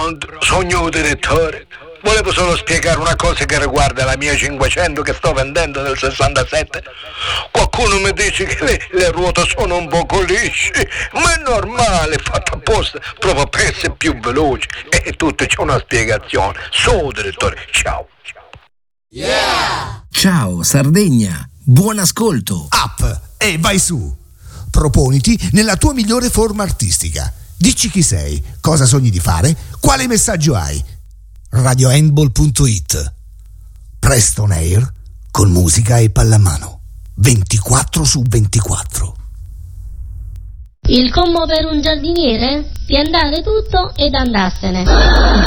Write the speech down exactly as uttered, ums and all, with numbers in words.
Pronto, sogno direttore. Volevo solo spiegare una cosa che riguarda la mia cinquecento che sto vendendo del sessantasette. Qualcuno mi dice che le, le ruote sono un poco lisce, ma è normale, è fatto apposta, proprio per essere più veloci. E tutto c'è una spiegazione. Su, direttore, ciao. Yeah! Ciao Sardegna, buon ascolto. Up e vai su. Proponiti nella tua migliore forma artistica. Dici chi sei, cosa sogni di fare, quale messaggio hai. radio handball punto it. Presto on air con musica e pallamano. ventiquattro su ventiquattro. Il commo per un giardiniere? Piantare tutto ed andarsene.